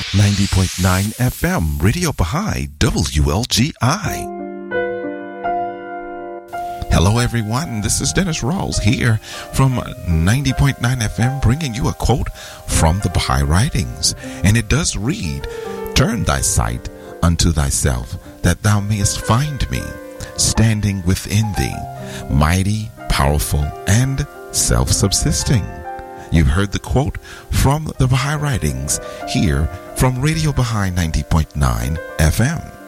90.9 FM, Radio Baha'i, WLGI. Hello everyone, this is Dennis Rawls here from 90.9 FM bringing you a quote from the Baha'i Writings. And it does read, "Turn thy sight unto thyself, that thou mayest find me, standing within thee, mighty, powerful, and self-subsisting." You've heard the quote from the Baha'i Writings here from Radio Baha'i 90.9 FM.